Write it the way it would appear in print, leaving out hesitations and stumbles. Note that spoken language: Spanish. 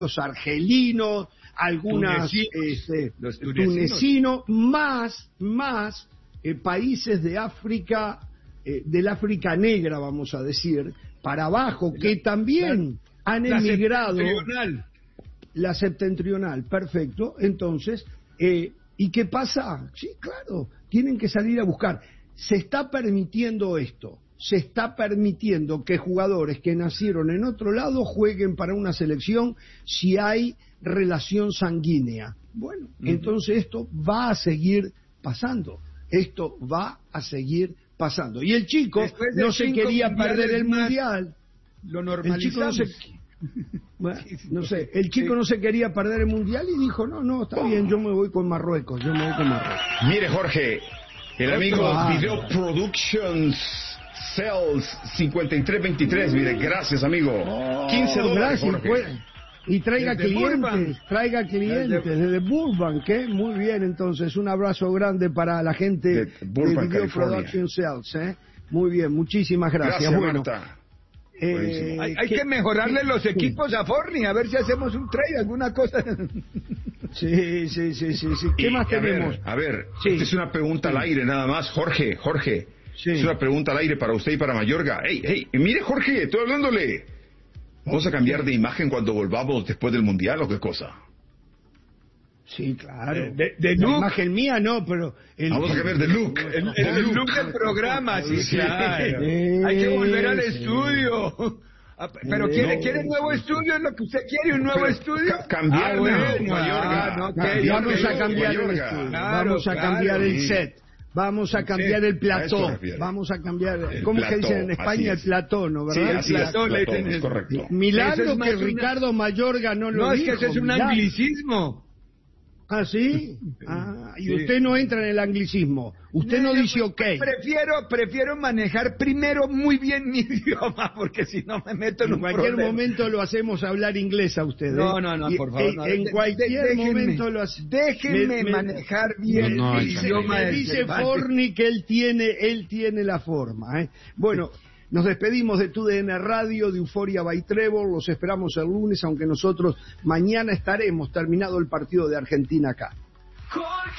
argelinos, algunas tunecinos, más países de África, del África negra, vamos a decir, para abajo, que también han emigrado. La septentrional, perfecto. Entonces, ¿y qué pasa? Sí, claro, tienen que salir a buscar. Se está permitiendo esto. Se está permitiendo que jugadores que nacieron en otro lado jueguen para una selección si hay relación sanguínea. Bueno, entonces esto va a seguir pasando. Esto va a seguir pasando. Y el chico no se quería perder el mundial. Lo normalizamos. El chico no se quería perder el mundial y dijo, no, está bien, yo me voy con Marruecos. Mire, Jorge, el amigo Video Productions Sales 5323, mire, gracias, amigo. $15, gracias, Jorge. pues. Y traiga clientes desde Burbank, ¿eh? Muy bien, entonces, un abrazo grande para la gente de Burbank, Video California. Production Sales, ¿eh? Muy bien, muchísimas gracias. Bueno, Marta. Hay que mejorarle los equipos a Forni, a ver si hacemos un trade, alguna cosa. Sí. ¿Qué más tenemos? A ver, esta es una pregunta al aire nada más, Jorge. Sí. Es una pregunta al aire para usted y para Mayorga. Hey, mire, Jorge, estoy hablándole. ¿Vamos a cambiar de imagen cuando volvamos después del Mundial o qué cosa? Sí, claro. De la look. imagen mía no, pero... Vamos a cambiar de look. El look del programa, sí, claro. Hay que volver al estudio. Pero ¿quiere nuevo estudio? ¿Es lo que usted quiere, un nuevo estudio? Cambiar Mayorga. Vamos a cambiar el estudio. Vamos a cambiar el set. Vamos a cambiar el plató. Vamos a cambiar... ¿Cómo que dicen en España? El plató, ¿no? ¿Verdad? Sí, el plató, plató. es correcto. Milagro que Ricardo Mayorga no lo dijo. No, es que ese es un anglicismo. ¿Ah, sí? Y usted no entra en el anglicismo. Usted no dice ok. Prefiero manejar primero muy bien mi idioma, porque si no me meto en un cualquier problema. momento lo hacemos hablar inglés a usted. No, por favor. No. En cualquier momento lo hacemos. Déjenme manejar bien el idioma. Me dice Forni que él tiene la forma. Bueno, nos despedimos de TUDN Radio, de Euforia by Trevor. Los esperamos el lunes, aunque nosotros mañana estaremos terminado el partido de Argentina acá.